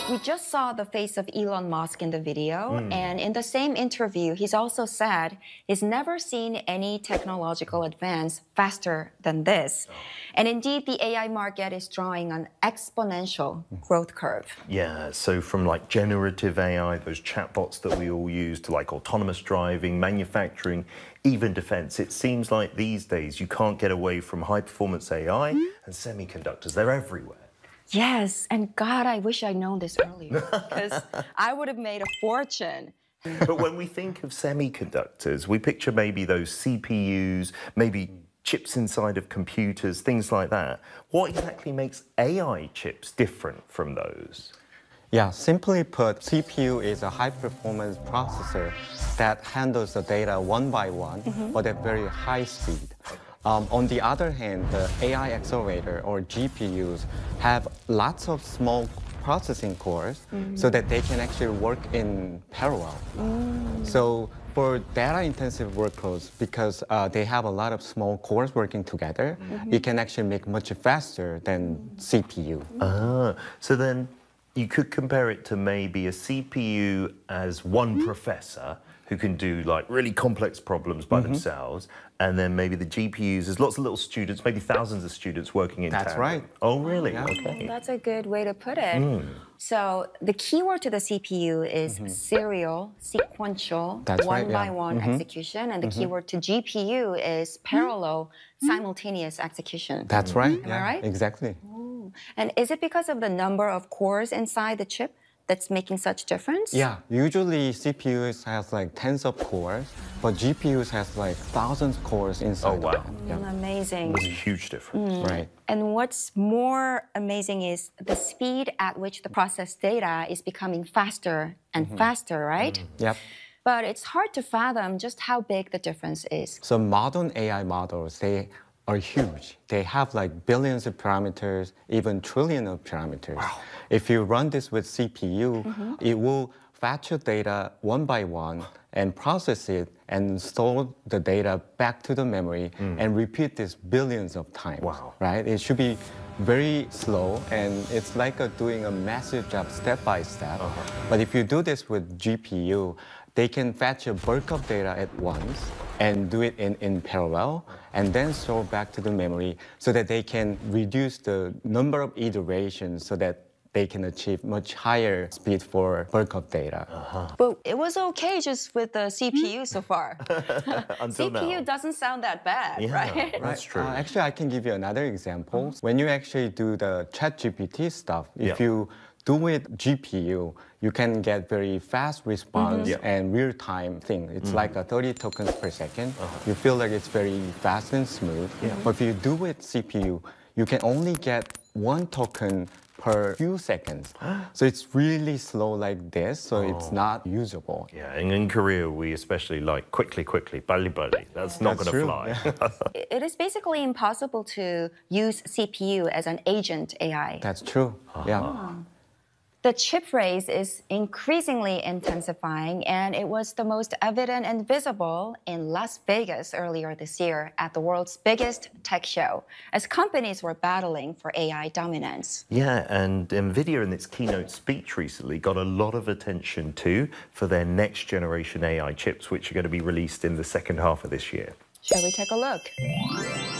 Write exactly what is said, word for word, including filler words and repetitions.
we just saw the face of Elon Musk in the video, mm. and in the same interview, he's also said he's never seen any technological advance faster than this. Oh. And indeed, the A I market is drawing an exponential growth curve. Yeah, so from like generative A I, those chatbots that we all use, to like autonomous driving, manufacturing, even defense, it seems like these days you can't get away from high-performance A I mm. and semiconductors. They're everywhere. Yes, and God, I wish I'd known this earlier, because I would have made a fortune. But when we think of semiconductors, we picture maybe those C P Us, maybe chips inside of computers, things like that. What exactly makes A I chips different from those? Yeah, simply put, C P U is a high-performance processor that handles the data one by one, mm-hmm. but at very high speed. Um, on the other hand, the A I accelerator, or G P Us, have lots of small processing cores mm-hmm. so that they can actually work in parallel. Mm. So for data-intensive workloads, because uh, they have a lot of small cores working together, mm-hmm. it can actually make much faster than C P U. Ah, so then you could compare it to maybe a C P U as one mm-hmm. professor who can do like really complex problems by mm-hmm. themselves, and then maybe the G P Us, there's lots of little students, maybe thousands of students working in That's tandem. right. Oh, really? Yeah. Okay. That's a good way to put it. Mm. So the keyword to the C P U is mm-hmm. serial, sequential, That's one right, by yeah. one mm-hmm. execution, and the mm-hmm. keyword to G P U is parallel, mm-hmm. simultaneous execution. That's right. Am yeah, I right? Exactly. Ooh. And is it because of the number of cores inside the chip that's making such difference? Yeah, usually C P Us has like tens of cores, but G P Us has like thousands of cores inside. Oh, wow. them. Yeah. Mm, amazing. That's a huge difference. Mm. Right. And what's more amazing is the speed at which the processed data is becoming faster and mm-hmm. faster, right? Mm-hmm. Yep. But it's hard to fathom just how big the difference is. So modern A I models, they are huge. They have like billions of parameters, even trillions of parameters. Wow. If you run this with C P U, mm-hmm. it will fetch your data one by one and process it and store the data back to the memory mm. and repeat this billions of times. Wow. Right? It should be very slow, and it's like a, doing a massive job step by step. Uh-huh. But if you do this with G P U, they can fetch a bulk of data at once and do it in, in parallel, and then store back to the memory so that they can reduce the number of iterations so that they can achieve much higher speed for bulk of data. Uh-huh. But it was okay just with the C P U so far. Until C P U now. doesn't sound that bad, yeah, right? That's true. Uh, actually, I can give you another example. Mm-hmm. When you actually do the ChatGPT stuff, if yeah. you do it G P U, you can get very fast response mm-hmm. yeah. and real-time thing. It's mm-hmm. like a thirty tokens per second. Uh-huh. You feel like it's very fast and smooth. Yeah. But if you do it C P U, you can only get one token per few seconds. So it's really slow like this, so oh. it's not usable. Yeah, and in Korea, we especially like quickly, quickly, 빨리, 빨리. That's not going to fly. Yeah. It is basically impossible to use C P U as an agent A I. That's true, uh-huh. yeah. The chip race is increasingly intensifying, and it was the most evident and visible in Las Vegas earlier this year at the world's biggest tech show, as companies were battling for A I dominance. Yeah, and NVIDIA in its keynote speech recently got a lot of attention too for their next generation A I chips, which are going to be released in the second half of this year. Shall we take a look?